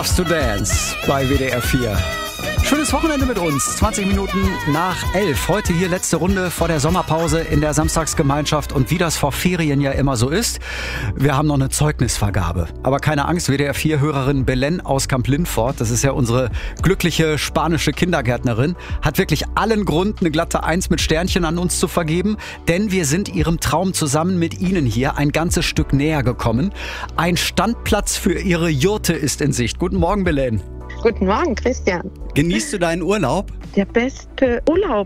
To Dance bei WDR 4. Schönes Wochenende mit uns. 20 Minuten nach 11. Heute hier letzte Runde vor der Sommerpause in der Samstagsgemeinschaft. Und wie das vor Ferien ja immer so ist, wir haben noch eine Zeugnisvergabe. Aber keine Angst, WDR 4-Hörerin Belen aus Kamp-Lindfort, das ist ja unsere glückliche spanische Kindergärtnerin, hat wirklich allen Grund, eine glatte 1 mit Sternchen an uns zu vergeben. Denn wir sind ihrem Traum zusammen mit Ihnen hier ein ganzes Stück näher gekommen. Ein Standplatz für Ihre Jurte ist in Sicht. Guten Morgen, Belen. Guten Morgen, Christian. Genießt du deinen Urlaub? Der beste Urlaub.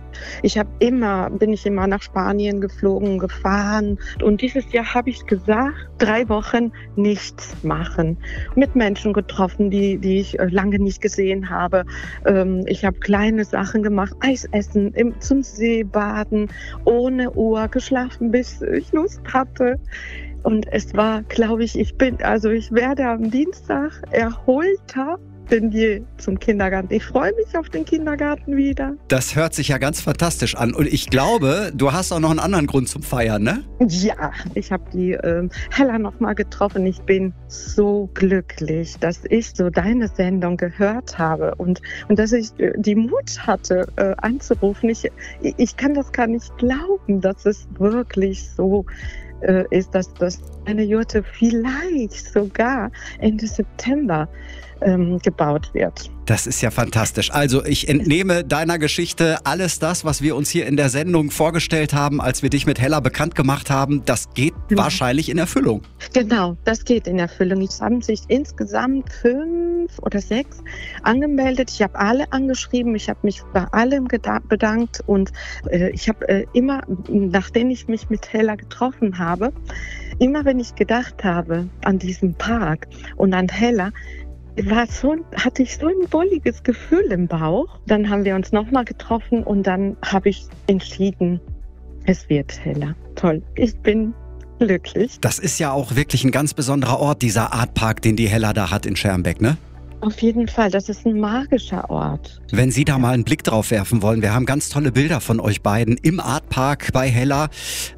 Bin ich immer nach Spanien geflogen, gefahren. Und dieses Jahr habe ich gesagt, 3 Wochen nichts machen. Mit Menschen getroffen, die ich lange nicht gesehen habe. Ich habe kleine Sachen gemacht, Eis essen, zum See baden, ohne Uhr, geschlafen, bis ich Lust hatte. Und es war, glaube ich, ich werde am Dienstag erholter denn je zum Kindergarten. Ich freue mich auf den Kindergarten wieder. Das hört sich ja ganz fantastisch an. Und ich glaube, du hast auch noch einen anderen Grund zum Feiern, ne? Ja, ich habe die Hella noch mal getroffen. Ich bin so glücklich, dass ich so deine Sendung gehört habe und dass ich die Mut hatte, anzurufen. Ich kann das gar nicht glauben, dass es wirklich so ist, dass eine Jurte vielleicht sogar Ende September gebaut wird. Das ist ja fantastisch. Also ich entnehme deiner Geschichte alles das, was wir uns hier in der Sendung vorgestellt haben, als wir dich mit Hella bekannt gemacht haben. Das geht wahrscheinlich in Erfüllung. Genau, das geht in Erfüllung. Es haben sich insgesamt 5 oder 6 angemeldet. Ich habe alle angeschrieben. Ich habe mich bei allem bedankt. Und ich habe immer, nachdem ich mich mit Hella getroffen habe, immer wenn ich gedacht habe an diesen Park und an Hella, hatte ich so ein wohliges Gefühl im Bauch. Dann haben wir uns nochmal getroffen und dann habe ich entschieden, es wird Hella. Toll, ich bin glücklich. Das ist ja auch wirklich ein ganz besonderer Ort, dieser Artpark, den die Hella da hat in Schermbeck, ne? Auf jeden Fall, das ist ein magischer Ort. Wenn Sie da mal einen Blick drauf werfen wollen, wir haben ganz tolle Bilder von euch beiden im Artpark bei Hella.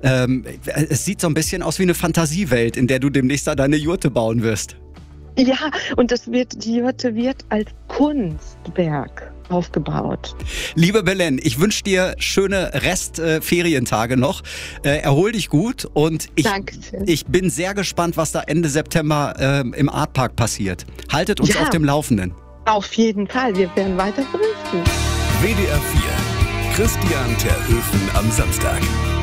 Es sieht so ein bisschen aus wie eine Fantasiewelt, in der du demnächst da deine Jurte bauen wirst. Ja, und die Jurte wird als Kunstwerk aufgebaut. Liebe Belen, ich wünsche dir schöne Ferientage noch. Erhol dich gut und ich bin sehr gespannt, was da Ende September im Artpark passiert. Haltet uns auf dem Laufenden. Auf jeden Fall, wir werden weiter berichten. WDR 4, Christian Terhöfen am Samstag.